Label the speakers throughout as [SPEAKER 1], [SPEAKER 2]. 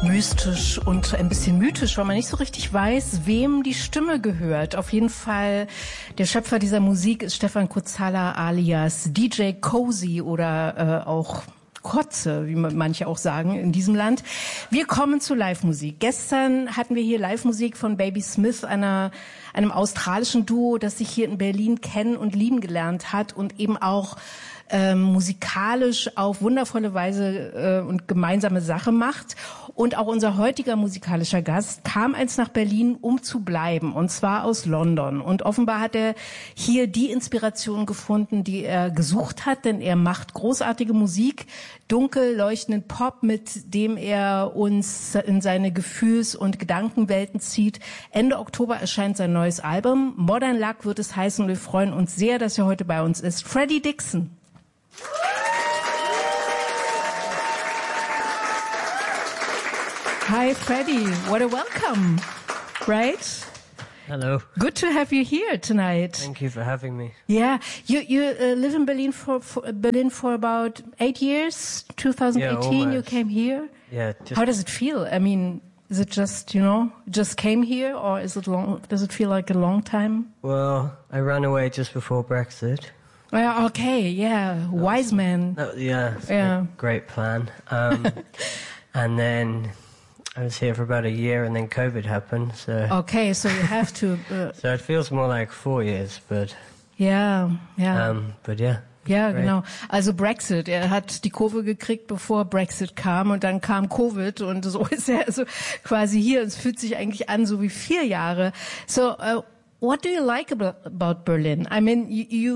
[SPEAKER 1] mystisch und ein bisschen mythisch, weil man nicht so richtig weiß, wem die Stimme gehört. Auf jeden Fall, der Schöpfer dieser Musik ist Stefan Kuzzala alias DJ Cozy oder auch Kotze, wie manche auch sagen in diesem Land. Wir kommen zu Live-Musik. Gestern hatten wir hier Live-Musik von Baby Smith, einem australischen Duo, das sich hier in Berlin kennen und lieben gelernt hat und eben auch musikalisch auf wundervolle Weise und gemeinsame Sache macht. Und auch unser heutiger musikalischer Gast kam einst nach Berlin, um zu bleiben, und zwar aus London. Und offenbar hat er hier die Inspiration gefunden, die er gesucht hat, denn er macht großartige Musik, dunkel leuchtenden Pop, mit dem er uns in seine Gefühls- und Gedankenwelten zieht. Ende Oktober erscheint sein neues Album. Modern Luck wird es heißen, und wir freuen uns sehr, dass er heute bei uns ist. Freddie Dixon. Hi, Freddie. What a welcome, right?
[SPEAKER 2] Hello.
[SPEAKER 1] Good to have you here tonight.
[SPEAKER 2] Thank you for having me.
[SPEAKER 1] Yeah, you live in Berlin for about 8 years. 2018, you came here.
[SPEAKER 2] Yeah.
[SPEAKER 1] How does it feel? I mean, is it just just came here, or is it long? Does it feel like a long time?
[SPEAKER 2] Well, I ran away just before Brexit.
[SPEAKER 1] Well, okay, yeah, wise man.
[SPEAKER 2] Yeah. A great plan. And then I was here for about a year, and then COVID happened. So
[SPEAKER 1] okay, so you have to.
[SPEAKER 2] So it feels more like 4 years, but
[SPEAKER 1] yeah.
[SPEAKER 2] But yeah.
[SPEAKER 1] Ja, genau. Also Brexit. Er hat die Kurve gekriegt, bevor Brexit kam, und dann kam Covid, und so ist er also quasi hier. Es fühlt sich eigentlich an so wie 4 Jahre. So, what do you like about Berlin? I mean,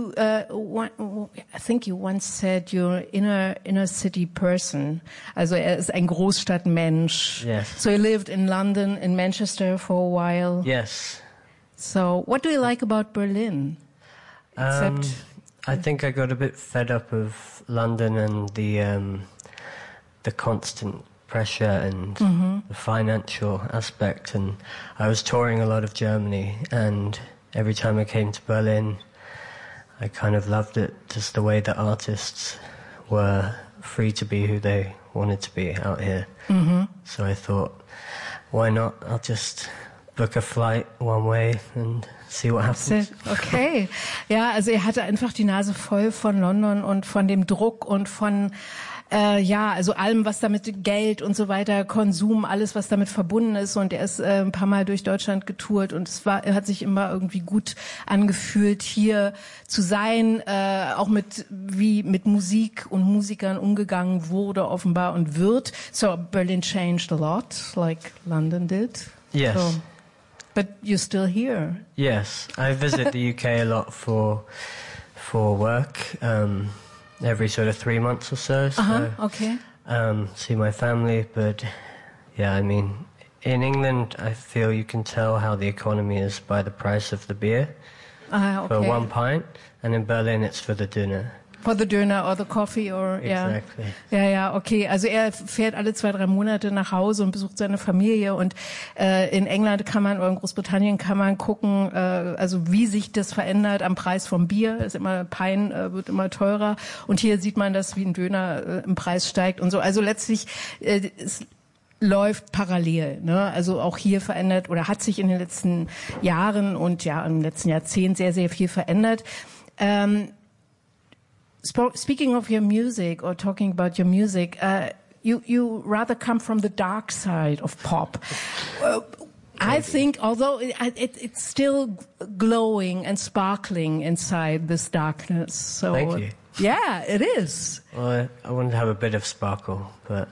[SPEAKER 1] I think you once said you're inner city person. Also er ist ein Großstadtmensch.
[SPEAKER 2] Yes.
[SPEAKER 1] So he lived in London, in Manchester for a while.
[SPEAKER 2] Yes.
[SPEAKER 1] So what do you like about Berlin? Except
[SPEAKER 2] I think I got a bit fed up of London and the constant pressure and the financial aspect, and I was touring a lot of Germany, and every time I came to Berlin I kind of loved it, just the way that artists were free to be who they wanted to be out here. So I thought, why not, I'll just book a flight one way and see what happens.
[SPEAKER 1] Okay. Ja, also er hatte einfach die Nase voll von London und von dem Druck und von also allem, was damit Geld und so weiter, Konsum, alles, was damit verbunden ist. Und er ist ein paar Mal durch Deutschland getourt, und er hat sich immer irgendwie gut angefühlt, hier zu sein, auch wie mit Musik und Musikern umgegangen wurde, offenbar, und wird. So Berlin changed a lot, like London did.
[SPEAKER 2] Yes.
[SPEAKER 1] So, but you're still here.
[SPEAKER 2] Yes, I visit the UK a lot for work. Every sort of 3 months or so.
[SPEAKER 1] Okay.
[SPEAKER 2] See my family, but yeah, I mean, in England, I feel you can tell how the economy is by the price of the beer for 1 pint, and in Berlin, it's for the dinner.
[SPEAKER 1] For the dinner or the coffee or
[SPEAKER 2] Exactly.
[SPEAKER 1] Ja, okay. Also er fährt alle 2-3 Monate nach Hause und besucht seine Familie, und in England oder in Großbritannien kann man gucken, also wie sich das verändert am Preis vom Bier. Ist immer Pint wird immer teurer, und hier sieht man, dass wie ein Döner im Preis steigt und so. Also letztlich es läuft parallel, ne? Also auch hier verändert oder hat sich in den letzten Jahren und im letzten Jahrzehnt sehr, sehr viel verändert. Speaking of your music, or talking about your music, you rather come from the dark side of pop. I think, although it's still glowing and sparkling inside this darkness. So,
[SPEAKER 2] thank you.
[SPEAKER 1] Yeah, it is.
[SPEAKER 2] Well, I want to have a bit of sparkle, but...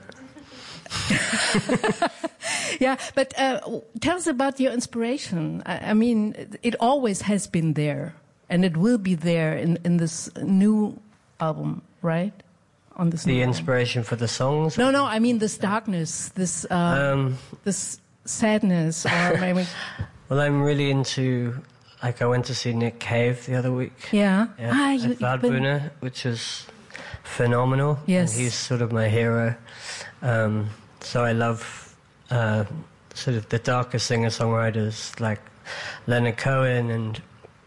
[SPEAKER 1] Yeah, but tell us about your inspiration. I mean, it always has been there, and it will be there in this new album, right? On this.
[SPEAKER 2] The inspiration for the songs?
[SPEAKER 1] No. I mean this darkness, this sadness, or maybe.
[SPEAKER 2] Well, I'm really into. Like, I went to see Nick Cave the other week.
[SPEAKER 1] Yeah.
[SPEAKER 2] At Waldbühne, which was phenomenal.
[SPEAKER 1] Yes.
[SPEAKER 2] And he's sort of my hero. So I love sort of the darker singer-songwriters like Leonard Cohen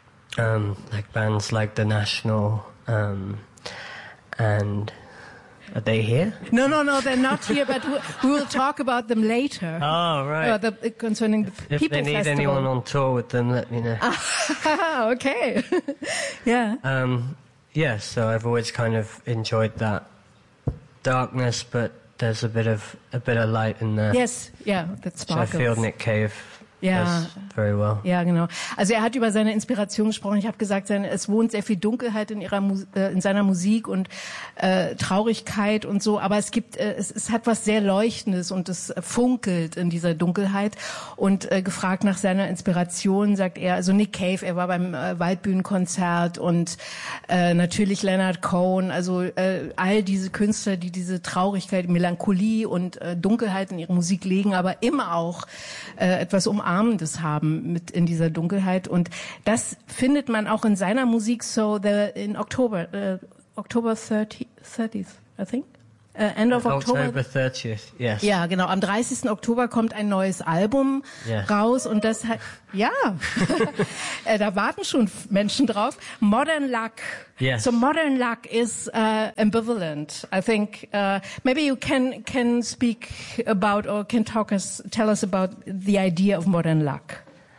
[SPEAKER 2] and like bands like The National. And Are they here?
[SPEAKER 1] No, they're not here, but we will talk about them later.
[SPEAKER 2] Oh, right.
[SPEAKER 1] Concerning the
[SPEAKER 2] If
[SPEAKER 1] People
[SPEAKER 2] they need
[SPEAKER 1] Festival.
[SPEAKER 2] anyone on tour with them, let me know.
[SPEAKER 1] Okay. Yeah.
[SPEAKER 2] Yeah, so I've always kind of enjoyed that darkness, but there's a bit of light in there.
[SPEAKER 1] Yes, yeah, that
[SPEAKER 2] So I
[SPEAKER 1] sparkles.
[SPEAKER 2] feel Nick Cave
[SPEAKER 1] Ja.
[SPEAKER 2] does very well.
[SPEAKER 1] Ja, genau. Also er hat über seine Inspiration gesprochen. Ich habe gesagt, es wohnt sehr viel Dunkelheit in seiner Musik und Traurigkeit und so. Aber es hat was sehr Leuchtendes und es funkelt in dieser Dunkelheit. Und gefragt nach seiner Inspiration sagt er, also Nick Cave, er war beim Waldbühnenkonzert und natürlich Leonard Cohen. Also all diese Künstler, die diese Traurigkeit, Melancholie und Dunkelheit in ihre Musik legen, aber immer auch etwas Umarmendes haben mit in dieser Dunkelheit, und das findet man auch in seiner Musik. So in October 30th, I think. End of October
[SPEAKER 2] 30th, yes.
[SPEAKER 1] Ja, genau. Am 30. Oktober kommt ein neues Album raus, und das hat, ja, da warten schon Menschen drauf. Modern Luck.
[SPEAKER 2] Yes.
[SPEAKER 1] So Modern Luck is ambivalent. I think maybe you can speak about or can tell us about the idea of Modern Luck.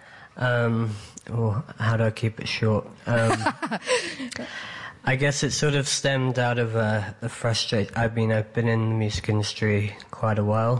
[SPEAKER 2] How do I keep it short? I guess it sort of stemmed out of a frustration. I've been in the music industry quite a while,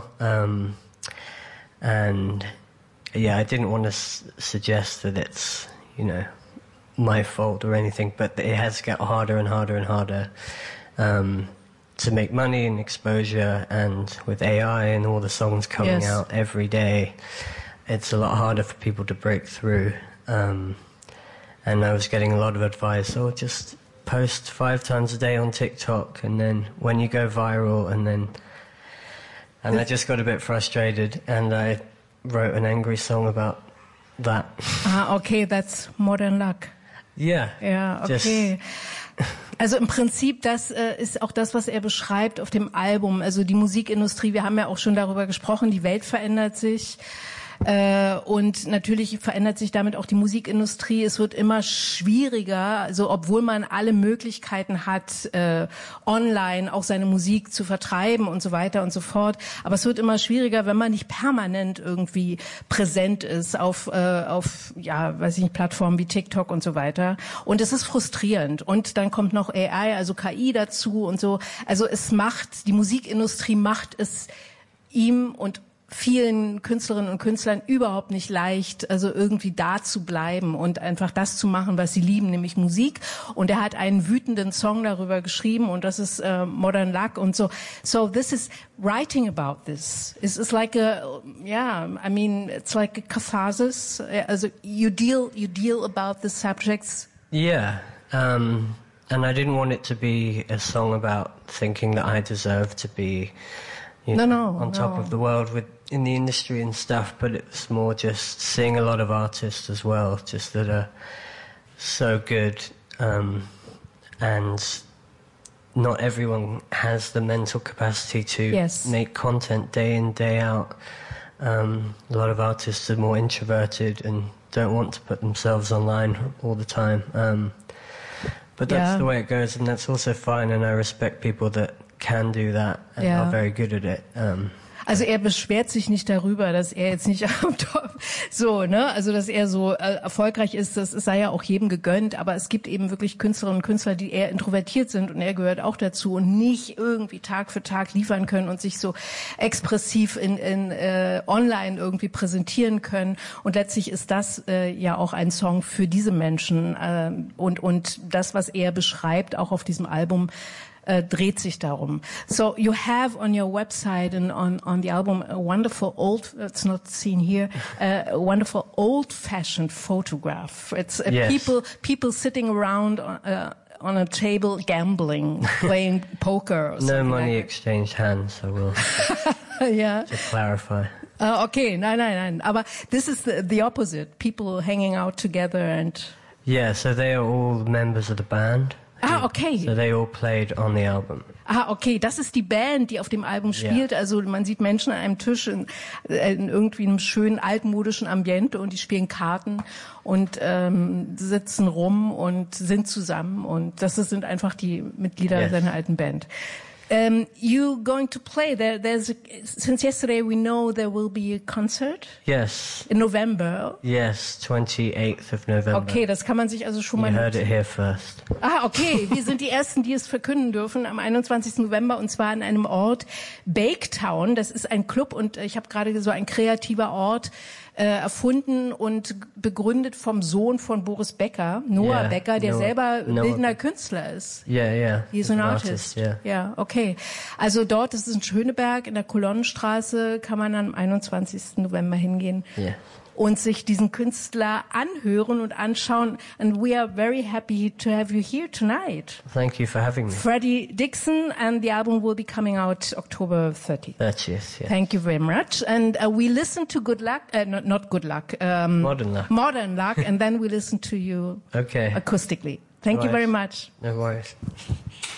[SPEAKER 2] and yeah, I didn't want to suggest that it's, my fault or anything, but it has got harder and harder and harder to make money and exposure, and with AI and all the songs coming out every day, it's a lot harder for people to break through. And I was getting a lot of advice, just post 5 times a day on TikTok, and then when you go viral, and I just got a bit frustrated, and I wrote an angry song about that.
[SPEAKER 1] Okay, that's Modern Luck.
[SPEAKER 2] Yeah.
[SPEAKER 1] Ja, okay. Also im Prinzip, das ist auch das, was er beschreibt auf dem Album. Also die Musikindustrie, wir haben ja auch schon darüber gesprochen, die Welt verändert sich. Und natürlich verändert sich damit auch die Musikindustrie. Es wird immer schwieriger, also obwohl man alle Möglichkeiten hat, online auch seine Musik zu vertreiben und so weiter und so fort. Aber es wird immer schwieriger, wenn man nicht permanent irgendwie präsent ist auf Plattformen wie TikTok und so weiter. Und es ist frustrierend. Und dann kommt noch AI, also KI dazu und so. Also die Musikindustrie macht es ihm und vielen Künstlerinnen und Künstlern überhaupt nicht leicht, also irgendwie da zu bleiben und einfach das zu machen, was sie lieben, nämlich Musik. Und er hat einen wütenden Song darüber geschrieben, und das ist Modern Luck und so. So this is writing about this. It's like it's like a catharsis. Also you deal about the subjects.
[SPEAKER 2] Yeah. And I didn't want it to be a song about thinking that I deserve to be on top of the world in the industry and stuff, but it was more just seeing a lot of artists as well, just that are so good, and not everyone has the mental capacity to make content day in, day out. A lot of artists are more introverted and don't want to put themselves online all the time. But that's the way it goes, and that's also fine, and I respect people that can do that and are very good at it.
[SPEAKER 1] Also er beschwert sich nicht darüber, dass er jetzt nicht am Top, also dass er so erfolgreich ist, das sei ja auch jedem gegönnt, aber es gibt eben wirklich Künstlerinnen und Künstler, die eher introvertiert sind, und er gehört auch dazu, und nicht irgendwie Tag für Tag liefern können und sich so expressiv in online irgendwie präsentieren können, und letztlich ist das ja auch ein Song für diese Menschen, und das, was er beschreibt, auch auf diesem Album, dreht sich darum. So you have on your website and on the album a wonderful it's not seen here, a wonderful old-fashioned photograph. It's people sitting around on a table gambling, playing poker or something.
[SPEAKER 2] No money exchanged hands, I will. To clarify.
[SPEAKER 1] Okay, nein. Aber this is the opposite. People hanging out together and...
[SPEAKER 2] Yeah, so they are all members of the band.
[SPEAKER 1] Okay.
[SPEAKER 2] So they all played on the album.
[SPEAKER 1] Okay, das ist die Band, die auf dem Album spielt. Yeah. Also man sieht Menschen an einem Tisch in irgendwie einem schönen altmodischen Ambiente, und die spielen Karten und sitzen rum und sind zusammen, und das sind einfach die Mitglieder seiner alten Band. You going to play there? Since yesterday we know there will be a concert.
[SPEAKER 2] Yes.
[SPEAKER 1] In November.
[SPEAKER 2] Yes, 28th of November.
[SPEAKER 1] Okay, das kann man sich also schon mal.
[SPEAKER 2] You heard it here first.
[SPEAKER 1] Okay. Wir sind die Ersten, die es verkünden dürfen am 21. November und zwar an einem Ort, Baketown. Das ist ein Club und ich habe gerade so ein kreativer Ort erfunden und begründet vom Sohn von Boris Becker, Noah Becker, der selber bildender Künstler ist.
[SPEAKER 2] Yeah.
[SPEAKER 1] He's an artist. Ja, okay. Also dort, das ist in Schöneberg, in der Kolonnenstraße, kann man am 21. November hingehen.
[SPEAKER 2] Yeah.
[SPEAKER 1] Und sich diesen Künstler anhören und anschauen. And we are very happy to have you here tonight.
[SPEAKER 2] Thank you for having me.
[SPEAKER 1] Freddie Dixon, and the album will be coming out October 30th.
[SPEAKER 2] 30th, yeah.
[SPEAKER 1] Thank you very much. And we listen to Good Luck, not Good Luck.
[SPEAKER 2] Modern Luck.
[SPEAKER 1] Modern Luck, and then we listen to you
[SPEAKER 2] acoustically.
[SPEAKER 1] Thank you very much.
[SPEAKER 2] No worries.